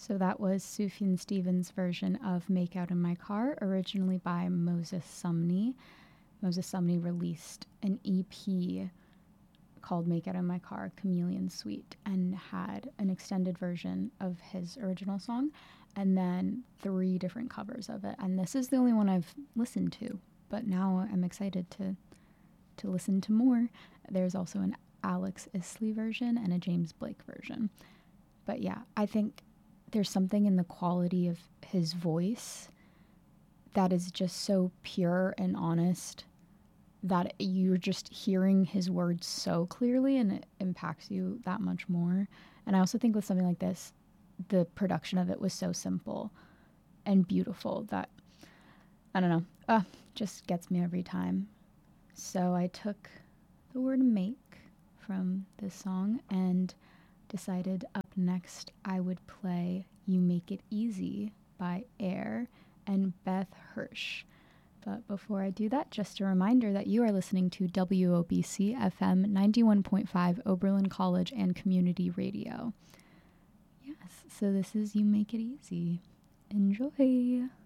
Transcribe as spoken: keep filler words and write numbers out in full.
So that was Sufjan Stevens' version of Make Out in My Car, originally by Moses Sumney. Moses Sumney released an E P called Make Out in My Car, Chameleon Suite, and had an extended version of his original song and then three different covers of it. And this is the only one I've listened to, but now I'm excited to to listen to more. There's also an Alex Isley version and a James Blake version. But yeah, I think there's something in the quality of his voice that is just so pure and honest that you're just hearing his words so clearly and it impacts you that much more. And I also think with something like this, the production of it was so simple and beautiful that, I don't know, uh, just gets me every time. So I took the word make from this song and decided up next I would play You Make It Easy by Air and Beth Hirsch. But before I do that, just a reminder that you are listening to W O B C F M ninety-one point five Oberlin College and Community Radio. Yes, so this is You Make It Easy. Enjoy!